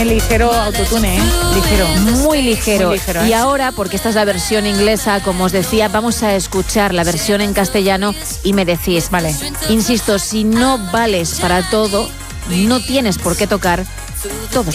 Ligero autotune, ¿eh? Ligero. Muy ligero. Muy ligero, ¿eh? Y ahora, porque esta es la versión inglesa, como os decía, vamos a escuchar la versión en castellano y me decís, Vale. Insisto, si no vales para todo, no tienes por qué tocar todo.